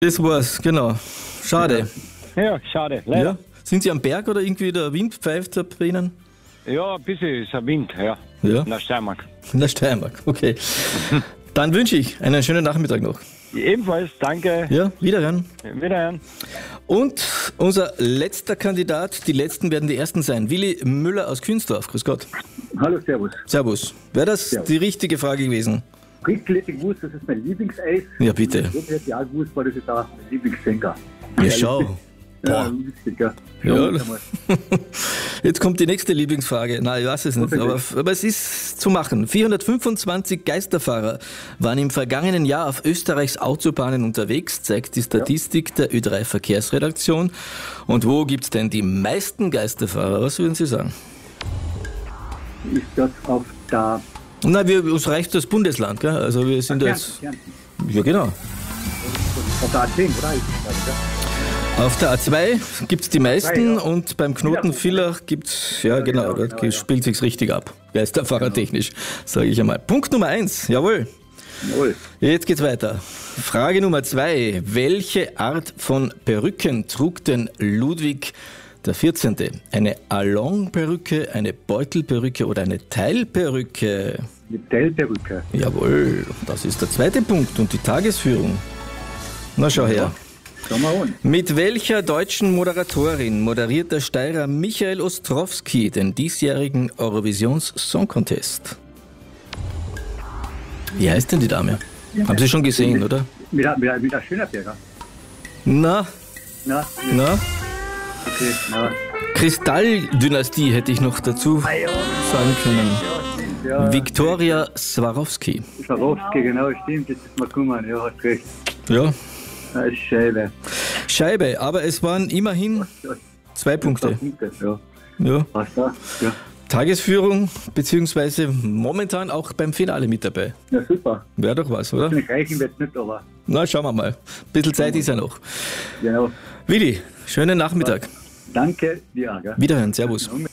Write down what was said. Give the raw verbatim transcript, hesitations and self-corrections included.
Das war's, genau. Schade. Ja, schade. Leider. Ja. Sind Sie am Berg oder irgendwie der Wind pfeift bei Ihnen? Ja, ein bisschen ist ein Wind, ja. Ja. In der Steiermark. In der Steiermark, okay. Dann wünsche ich einen schönen Nachmittag noch. Ebenfalls, danke. Ja, wiederhören. Wiederhören. Und unser letzter Kandidat, die letzten werden die ersten sein. Willi Müller aus Künzelsdorf. Grüß Gott. Hallo, servus. Servus. Wäre das Servus. die richtige Frage gewesen? Richtig hätte ich gewusst, das ist mein Lieblingseis. Ja, bitte. Ich hätte ich auch gewusst, weil das ist auch mein Lieblingssänger. Ja, schau. Ja, Boah. witzig, ja. Ja. Schau uns einmal. Jetzt kommt die nächste Lieblingsfrage. Nein, ich weiß es nicht, aber, aber es ist zu machen. vierhundertfünfundzwanzig Geisterfahrer waren im vergangenen Jahr auf Österreichs Autobahnen unterwegs, zeigt die Statistik der Ö drei Verkehrsredaktion. Und wo gibt es denn die meisten Geisterfahrer? Was würden Sie sagen? Ist das auf der Na, wir, uns reicht das Bundesland, gell? Also wir sind jetzt. Kärnten, Ja, genau. auf der A zehn, oder? Ist das, ja? Auf der A zwei gibt es die meisten ja. und beim Knoten Villach gibt es, ja, genau, genau, dort genau, ja. spielt sich's richtig ab. Geisterfahrertechnisch, sage ich einmal. Punkt Nummer eins, jawohl. Jawohl. Jetzt geht's weiter. Frage Nummer zwei. Welche Art von Perücken trug denn Ludwig der vierzehnte? Eine Allong-Perücke, eine Beutelperücke oder eine Teilperücke? Mit Teilperücke. Jawohl, das ist der zweite Punkt und die Tagesführung. Na schau her. Schau mal an. Mit welcher deutschen Moderatorin moderiert der Steirer Michael Ostrowski den diesjährigen Eurovisions Song Contest? Wie heißt denn die Dame? Haben Sie schon gesehen, oder? Mit, mit, mit, mit der Schönerberger. Na, Na, na, okay, na. Kristalldynastie hätte ich noch dazu sagen können. Ja, Viktoria Swarovski. Scharowski, genau, stimmt, jetzt ist mal gekommen, ja, hast recht. Ja, Das ist Scheibe. Scheibe, aber es waren immerhin zwei Punkte. Ja, Ja. passt da? Ja. Tagesführung, beziehungsweise momentan auch beim Finale mit dabei. Ja, super. Wäre doch was, oder? Wahrscheinlich reichen wird nicht, aber Na, schauen wir mal. Ein bisschen Zeit ist ja noch. genau. Willi, schönen Nachmittag. Danke dir, gell? Wiederhören, servus.